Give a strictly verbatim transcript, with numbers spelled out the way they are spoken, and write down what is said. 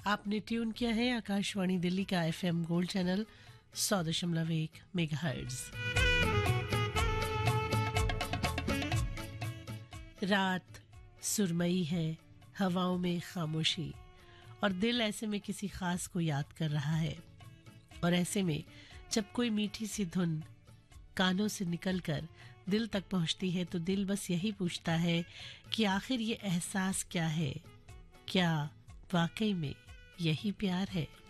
आपने ट्यून किया है आकाशवाणी दिल्ली का एफएम गोल्ड चैनल सौ दशमलव एक मेगाहर्ट्ज। रात सुरमई है, हवाओं में खामोशी, और दिल ऐसे में किसी खास को याद कर रहा है। और ऐसे में जब कोई मीठी सी धुन कानों से निकलकर दिल तक पहुंचती है तो दिल बस यही पूछता है कि आखिर ये एहसास क्या है, क्या वाकई में यही प्यार है।